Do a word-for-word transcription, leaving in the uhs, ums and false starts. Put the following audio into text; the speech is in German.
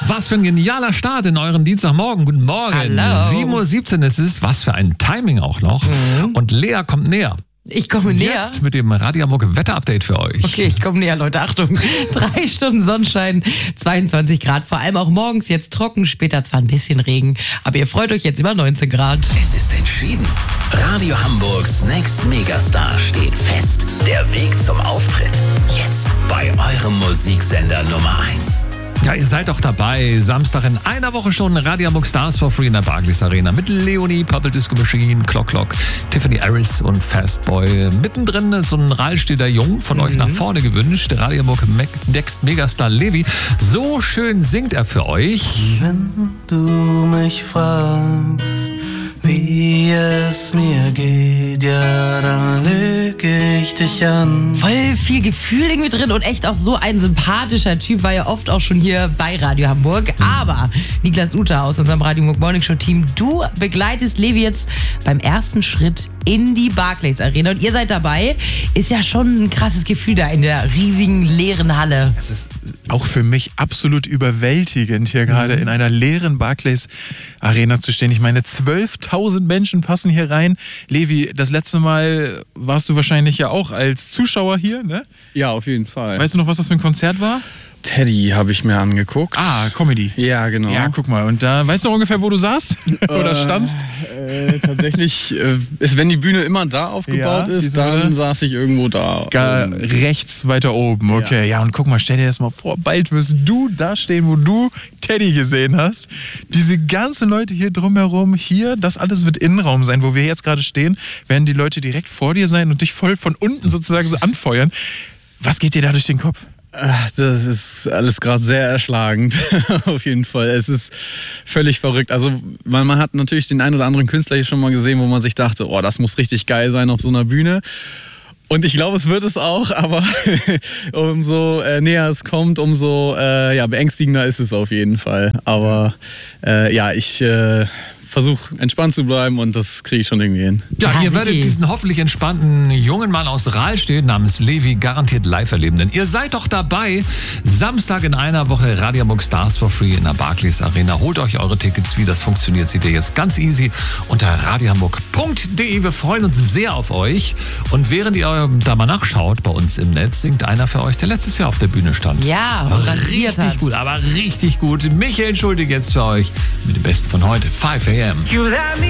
Was für ein genialer Start in euren Dienstagmorgen. Guten Morgen. Hallo. sieben Uhr siebzehn ist es. Was für ein Timing auch noch. Mhm. Und Lea kommt näher. Ich komme näher. Jetzt mit dem Radio Hamburg Wetter-Update für euch. Okay, ich komme näher, Leute. Achtung. Drei Stunden Sonnenschein, zweiundzwanzig Grad. Vor allem auch morgens jetzt trocken, später zwar ein bisschen Regen. Aber ihr freut euch jetzt über neunzehn Grad. Es ist entschieden. Radio Hamburgs Next Megastar steht fest. Der Weg zum Auftritt. Jetzt bei eurem Musiksender Nummer eins. Ja, ihr seid doch dabei. Samstag in einer Woche schon Radio Hamburg Stars for Free in der Barclays Arena mit Leonie, Purple Disco Machine, Clock Clock, Tiffany Harris und Fastboy. Mittendrin so ein Rallsteder Jung von mhm. euch nach vorne gewünscht. Radio Hamburg Next Megastar Levi. So schön singt er für euch. Wenn du mich fragst, wie es mir geht, ja, dann lüge ich dich an. Voll viel Gefühl irgendwie drin und echt auch so ein sympathischer Typ, war ja oft auch schon hier bei Radio Hamburg. Aber Niklas Uta aus unserem Radio Hamburg Morning Show Team, du begleitest Levi jetzt beim ersten Schritt in die Barclays Arena und ihr seid dabei. Ist ja schon ein krasses Gefühl da in der riesigen leeren Halle. Es ist auch für mich absolut überwältigend, hier gerade mhm. in einer leeren Barclays Arena zu stehen. Ich meine, zwölftausend Menschen passen hier rein. Levi, das letzte Mal warst du wahrscheinlich ja auch als Zuschauer hier, ne? Ja, auf jeden Fall. Weißt du noch, was das für ein Konzert war? Teddy habe ich mir angeguckt. Ah, Comedy. Ja, genau. Ja, guck mal. Und da, weißt du ungefähr, wo du saßt? Oder standst? Äh, tatsächlich, äh, ist, wenn die Bühne immer da aufgebaut Ja, ist, dann saß ich irgendwo da. Gar rechts weiter oben, okay. Ja. ja, und guck mal, stell dir das mal vor, bald wirst du da stehen, wo du Teddy gesehen hast. Diese ganzen Leute hier drumherum, hier, das alles wird Innenraum sein, wo wir jetzt gerade stehen, werden die Leute direkt vor dir sein und dich voll von unten sozusagen so anfeuern. Was geht dir da durch den Kopf? Das ist alles gerade sehr erschlagend, auf jeden Fall. Es ist völlig verrückt. Also man, man hat natürlich den einen oder anderen Künstler hier schon mal gesehen, wo man sich dachte, oh, das muss richtig geil sein auf so einer Bühne. Und ich glaube, es wird es auch, aber umso äh, näher es kommt, umso äh, ja, beängstigender ist es auf jeden Fall. Aber äh, ja, ich... Äh, versuche entspannt zu bleiben und das kriege ich schon irgendwie hin. Ja, ihr werdet diesen hoffentlich entspannten jungen Mann aus Rahlstedt namens Levi garantiert live erleben. Denn ihr seid doch dabei. Samstag in einer Woche Radio Hamburg Stars for Free in der Barclays Arena. Holt euch eure Tickets. Wie das funktioniert, seht ihr jetzt ganz easy unter radiohamburg punkt de. Wir freuen uns sehr auf euch. Und während ihr da mal nachschaut bei uns im Netz, singt einer für euch, der letztes Jahr auf der Bühne stand. Ja, richtig hat. gut, aber richtig gut. Michael Schuldig jetzt für euch mit dem Besten von heute. five a m